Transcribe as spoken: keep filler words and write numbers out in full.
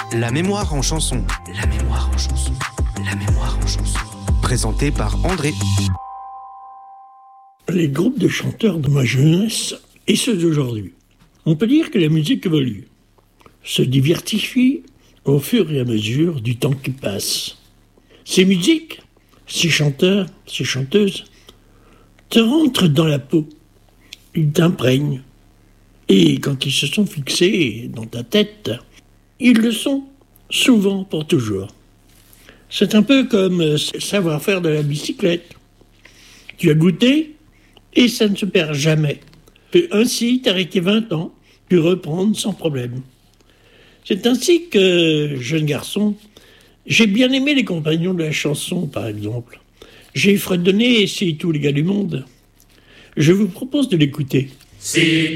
La mémoire en chanson. La mémoire en chanson. La mémoire en chanson. Présenté par André. Les groupes de chanteurs de ma jeunesse et ceux d'aujourd'hui. On peut dire que la musique évolue, se diversifie au fur et à mesure du temps qui passe. Ces musiques, ces chanteurs, ces chanteuses, te rentrent dans la peau, ils t'imprègnent. Et quand ils se sont fixés dans ta tête, ils le sont souvent pour toujours. C'est un peu comme savoir faire de la bicyclette. Tu as goûté et ça ne se perd jamais. Et ainsi, t'arrêter vingt ans, puis reprendre sans problème. C'est ainsi que, jeune garçon, j'ai bien aimé les compagnons de la chanson, par exemple. J'ai fredonné C'est tous les gars du monde. Je vous propose de l'écouter. C'est